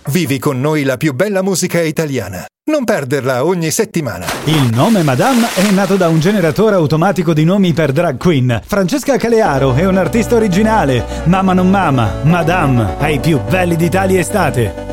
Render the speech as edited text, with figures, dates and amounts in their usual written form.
Vivi con noi la più bella musica italiana. Non perderla ogni settimana. Il nome Madame è nato da un generatore automatico di nomi per drag queen. Francesca Calearo è un artista originale. Mamma non mama, Madame, ai più belli d'Italia estate.